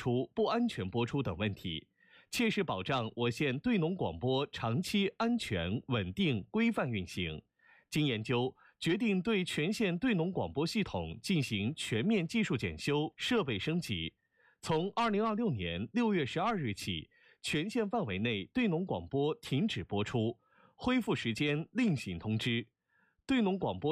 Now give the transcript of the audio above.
出、不安全播出等问题，切实保障我县对农广播长期安全、稳定、规范运行。经研究，决定对全县对农广播系统进行全面技术检修、设备升级。从2026年6月12日起，全县范围内对农广播停止播出，恢复时间另行通知。对农广播